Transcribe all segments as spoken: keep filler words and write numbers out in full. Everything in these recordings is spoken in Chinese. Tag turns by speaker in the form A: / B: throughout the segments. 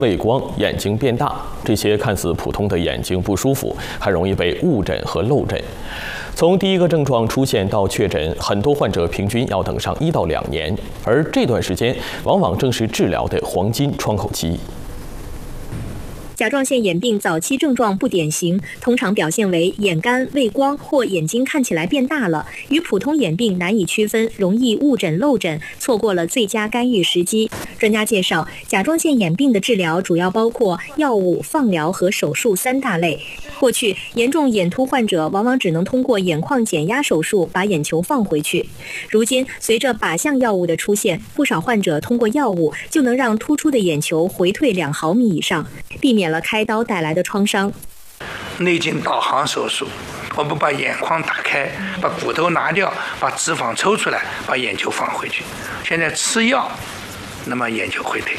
A: 畏光、眼睛变大，这些看似普通的眼睛不舒服，还容易被误诊和漏诊。从第一个症状出现到确诊，很多患者平均要等上一到两年，而这段时间往往正是治疗的黄金窗口期。
B: 甲状腺眼病早期症状不典型，通常表现为眼干、畏光或眼睛看起来变大了，与普通眼病难以区分，容易误诊漏诊，错过了最佳干预时机。专家介绍，甲状腺眼病的治疗主要包括药物、放疗和手术三大类。过去，严重眼凸患者往往只能通过眼眶减压手术把眼球放回去。如今，随着靶向药物的出现，不少患者通过药物就能让突出的眼球回退两毫米以上，避免了开刀带来的创伤。
C: 内镜导航手术，我们把眼眶打开，把骨头拿掉，把脂肪抽出来，把眼球放回去。现在吃药，那么眼球会退，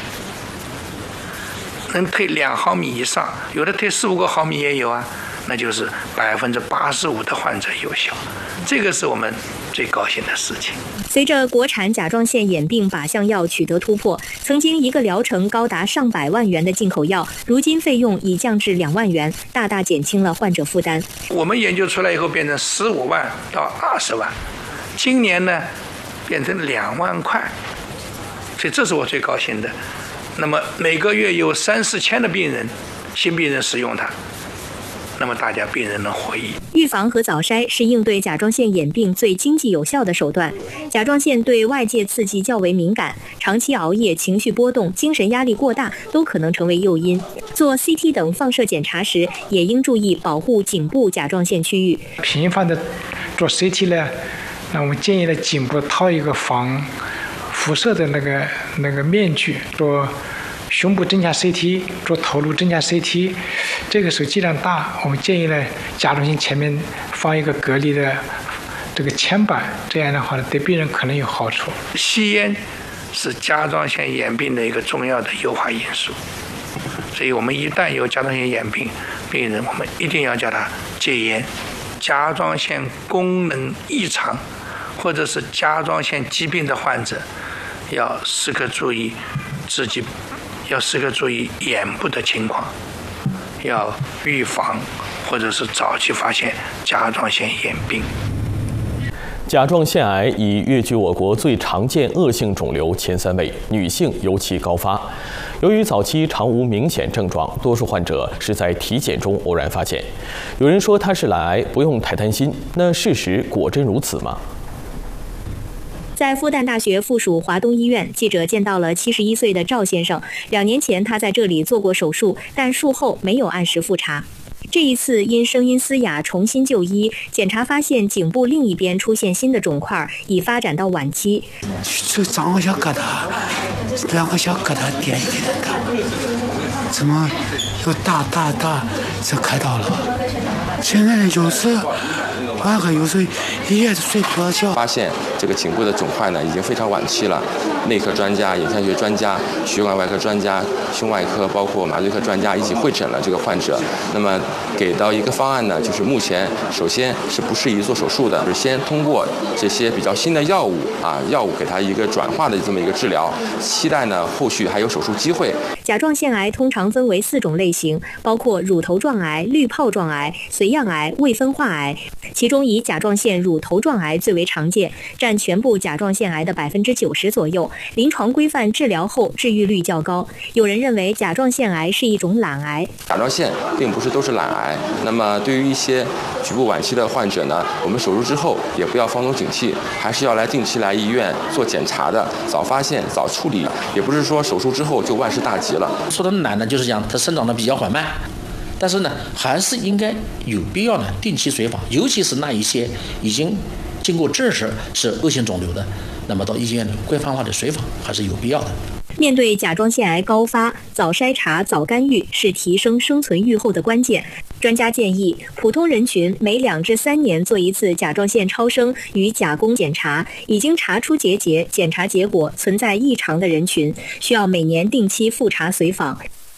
C: 能退两毫米以上，有的退四五个毫米也有啊，那就是百分之八十五的患者有效，这个是我们最高兴的事情。
B: 随着国产甲状腺眼病靶向药取得突破，曾经一个疗程高达上百万元的进口药，如今费用已降至两万元，大大减轻了患者负担。
C: 我们研究出来以后变成十五万到二十万，今年呢变成两万块，所以这是我最高兴的。那么每个月有三四千的病人，新病人使用它。 那么大家病人能获益。
B: 预防和早筛是应对甲状腺眼病最经济有效的手段。甲状腺对外界刺激较为敏感，长期熬夜、情绪波动、精神压力过大都可能成为诱因。做 C T 等放射检查时，也应注意保护颈部甲状腺区域。
D: 频繁的做 C T 呢，那我们建议呢颈部套一个防辐射的那个那个面具做。 胸部增加 C T， 做头颅增加 C T， 这个时候剂量大，我们建议呢，甲状腺前面放一个隔离的这个铅板，这样的话呢，对病人可能有好处。
C: 吸烟是甲状腺眼病的一个重要的优化因素，所以我们一旦有甲状腺眼病病人，我们一定要叫他戒烟。甲状腺功能异常或者是甲状腺疾病的患者，要时刻注意自己。 要时刻注意眼部的情况，要预防或者是早期发现甲状腺眼病。
A: 甲状腺癌已跃居我国最常见恶性肿瘤前三位，女性尤其高发。由于早期常无明显症状，多数患者是在体检中偶然发现。有人说它是懒癌，不用太担心。那事实果真如此吗？
B: 在复旦大学附属华东医院，记者见到了七十一岁的赵先生。两年前，他在这里做过手术，但术后没有按时复查。这一次因声音嘶哑重新就医，检查发现颈部另一边出现新的肿块，已发展到晚期。
E: 这长个小疙瘩，两个小疙瘩点一点的，怎么又大大大？这开刀了。现在有时晚上有时候一夜都睡不着觉。
F: 发现这个颈部的肿块呢，已经非常晚期了。内科专家、眼下学专家、血管外科专家、胸外科，包括麻醉科专家一起会诊了这个患者。那么给到一个方案呢，就是目前首先是不适宜做手术的，是先通过这些比较新的药物啊，药物给它一个转化的这么一个治疗，期待呢后续还有手术机会。
B: 甲状腺癌通常分为四种类型，包括乳头状癌、滤泡状癌、髓样癌、未分化癌。其中以甲状腺乳头状癌最为常见，占全部甲状腺癌的百分之九十左右。临床规范治疗后治愈率较高。有人认为甲状腺癌是一种懒癌。
F: 甲状腺并不是都是懒癌。那么对于一些局部晚期的患者呢，我们手术之后也不要放松警惕，还是要来定期来医院做检查的，早发现早处理。也不是说手术之后就万事大吉了。
G: 说的懒呢，就是讲它生长的比较缓慢。但是呢，还是应该有必要呢定期随访，尤其是那一些已经经过证实是恶性肿瘤的，那么到医院的规范化的随访还是有必要的。
B: 面对甲状腺癌高发，早筛查、早干预是提升生存预后的关键。专家建议，普通人群每两至三年做一次甲状腺超声与甲宫检查，已经查出结节、检查结果存在异常的人群，需要每年定期复查随访。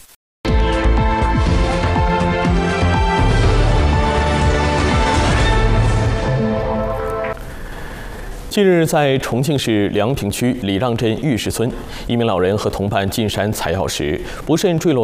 A: 近日，在重庆市梁平区礼让镇玉石村，一名老人和同伴进山采药时，不慎坠落。